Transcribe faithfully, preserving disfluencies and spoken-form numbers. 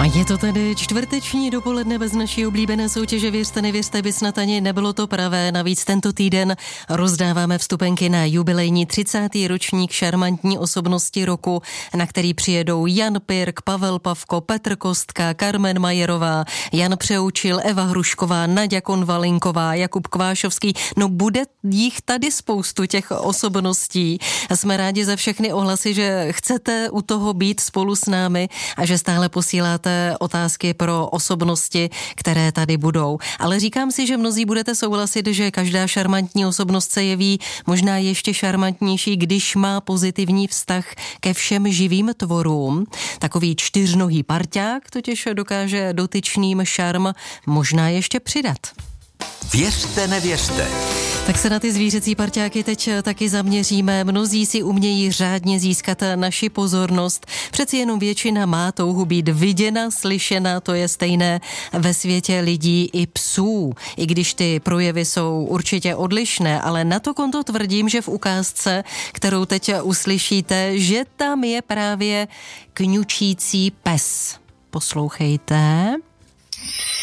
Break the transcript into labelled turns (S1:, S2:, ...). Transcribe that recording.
S1: A je to tedy čtvrteční dopoledne bez naší oblíbené soutěže Věřte, nevěřte, by snad ani nebylo to pravé. Navíc tento týden rozdáváme vstupenky na jubilejní třicátý ročník šarmantní osobnosti roku, na který přijedou Jan Pirk, Pavel Pavko, Petr Kostka, Carmen Majerová, Jan Přeučil, Eva Hrušková, Naďa Konvalinková, Jakub Kvášovský. No bude jich tady spoustu těch osobností. A jsme rádi za všechny ohlasy, že chcete u toho být spolu s námi a že stále posíláte otázky pro osobnosti, které tady budou. Ale říkám si, že mnozí budete souhlasit, že každá šarmantní osobnost se jeví možná ještě šarmantnější, když má pozitivní vztah ke všem živým tvorům. Takový čtyřnohý parťák totiž dokáže dotyčným šarm možná ještě přidat.
S2: Věřte, nevěřte.
S1: Tak se na ty zvířecí parťáky teď taky zaměříme. Mnozí si umějí řádně získat naši pozornost. Přeci jenom většina má touhu být viděna, slyšena, to je stejné ve světě lidí i psů. I když ty projevy jsou určitě odlišné, ale na to konto tvrdím, že v ukázce, kterou teď uslyšíte, že tam je právě kňučící pes. Poslouchejte.